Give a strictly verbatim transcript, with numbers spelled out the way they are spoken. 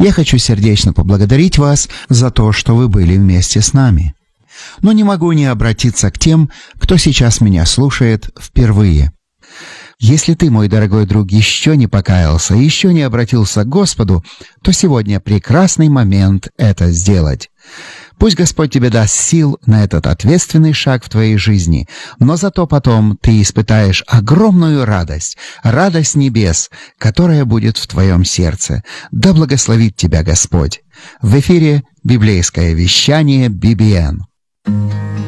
Я хочу сердечно поблагодарить вас за то, что вы были вместе с нами. Но не могу не обратиться к тем, кто сейчас меня слушает впервые. Если ты, мой дорогой друг, еще не покаялся, еще не обратился к Господу, то сегодня прекрасный момент это сделать. Пусть Господь тебе даст сил на этот ответственный шаг в твоей жизни, но зато потом ты испытаешь огромную радость, радость небес, которая будет в твоем сердце. Да благословит тебя Господь. В эфире библейское вещание би би эн.